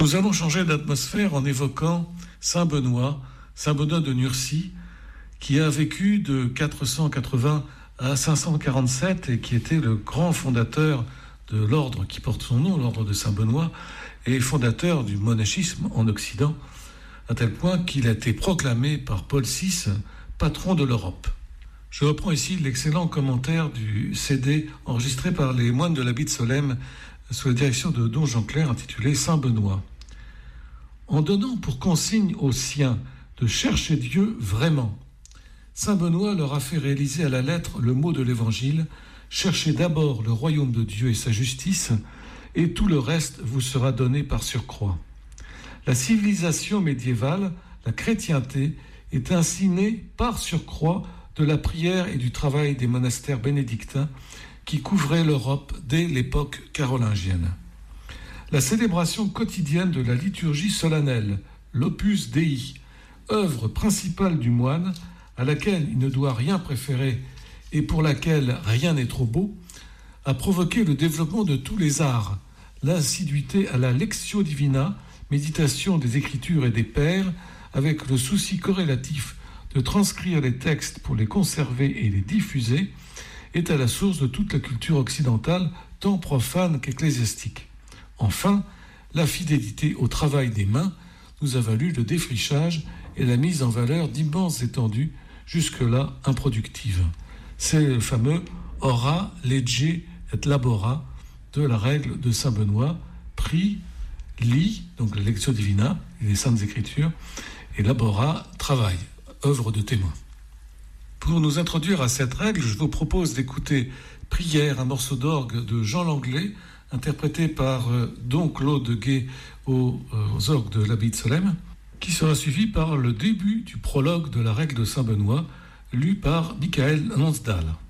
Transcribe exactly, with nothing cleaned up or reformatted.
Nous allons changer d'atmosphère en évoquant Saint Benoît, Saint Benoît de Nursie, qui a vécu de quatre cent quatre-vingts à cinq cent quarante-sept et qui était le grand fondateur de l'ordre qui porte son nom, l'ordre de Saint Benoît, et fondateur du monachisme en Occident, à tel point qu'il a été proclamé par Paul six patron de l'Europe. Je reprends ici l'excellent commentaire du C D enregistré par les moines de l'Abbaye de Solesmes sous la direction de Don Jean Clair, intitulé Saint Benoît. En donnant pour consigne aux siens de chercher Dieu vraiment, Saint Benoît leur a fait réaliser à la lettre le mot de l'Évangile: cherchez d'abord le royaume de Dieu et sa justice, et tout le reste vous sera donné par surcroît. La civilisation médiévale, la chrétienté, est ainsi née par surcroît de la prière et du travail des monastères bénédictins qui couvraient l'Europe dès l'époque carolingienne. La célébration quotidienne de la liturgie solennelle, l'Opus Dei, œuvre principale du moine, à laquelle il ne doit rien préférer et pour laquelle rien n'est trop beau, a provoqué le développement de tous les arts, l'assiduité à la Lectio Divina, méditation des Écritures et des Pères, avec le souci corrélatif de transcrire les textes pour les conserver et les diffuser, est à la source de toute la culture occidentale, tant profane qu'ecclésiastique. Enfin, la fidélité au travail des mains nous a valu le défrichage et la mise en valeur d'immenses étendues, jusque-là improductives. C'est le fameux « ora, lege et labora » de la règle de Saint Benoît, prie, lit, donc la Lectio Divina, les Saintes Écritures, et labora, travail, œuvre de témoin. Pour nous introduire à cette règle, je vous propose d'écouter Prière, un morceau d'orgue de Jean Langlais, interprété par euh, Don Claude Guet aux, euh, aux orgues de l'Abbaye de Solesmes, qui sera suivi par le début du prologue de la règle de Saint Benoît, lu par Michael Lonsdal.